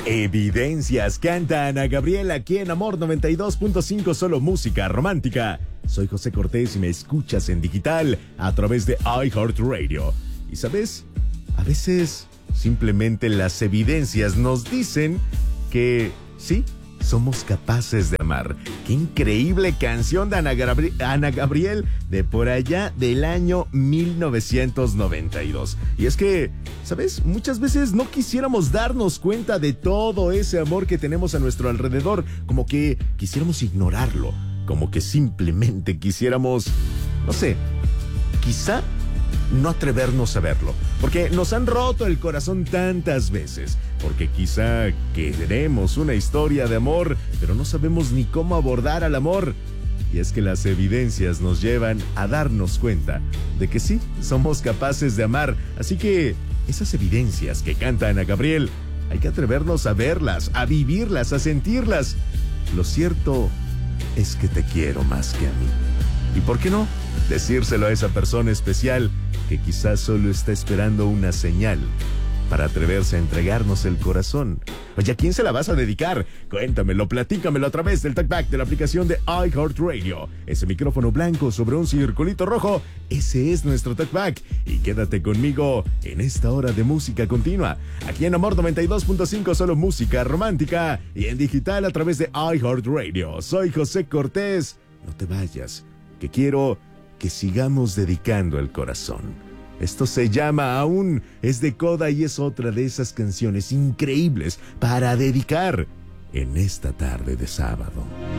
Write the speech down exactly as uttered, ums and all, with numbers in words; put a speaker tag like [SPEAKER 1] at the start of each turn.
[SPEAKER 1] Evidencias, canta Ana Gabriel aquí en Amor noventa y dos punto cinco, solo música romántica. Soy José Cortés y me escuchas en digital a través de iHeartRadio. Y sabes, a veces simplemente las evidencias nos dicen que sí, somos capaces de amar. Qué increíble canción de Ana, Gabri- Ana Gabriel de por allá del año mil novecientos noventa y dos. Y es que, ¿sabes? Muchas veces no quisiéramos darnos cuenta de todo ese amor que tenemos a nuestro alrededor, como que quisiéramos ignorarlo, como que simplemente quisiéramos, no sé, quizá no atrevernos a verlo, porque nos han roto el corazón tantas veces, porque quizá queremos una historia de amor, pero no sabemos ni cómo abordar al amor. Y es que las evidencias nos llevan a darnos cuenta de que sí, somos capaces de amar. Así que esas evidencias que canta Ana Gabriel, hay que atrevernos a verlas, a vivirlas, a sentirlas. Lo cierto es que te quiero más que a mí. ¿Y por qué no decírselo a esa persona especial que quizás solo está esperando una señal para atreverse a entregarnos el corazón? Oye, ¿a quién se la vas a dedicar? Cuéntamelo, platícamelo a través del talkback de la aplicación de iHeartRadio. Ese micrófono blanco sobre un circulito rojo, ese es nuestro talkback. Y quédate conmigo en esta hora de música continua, aquí en Amor noventa y dos punto cinco, solo música romántica, y en digital a través de iHeartRadio. Soy José Cortés. No te vayas, que quiero que sigamos dedicando el corazón. Esto se llama Aún, es de Coda y es otra de esas canciones increíbles para dedicar en esta tarde de sábado.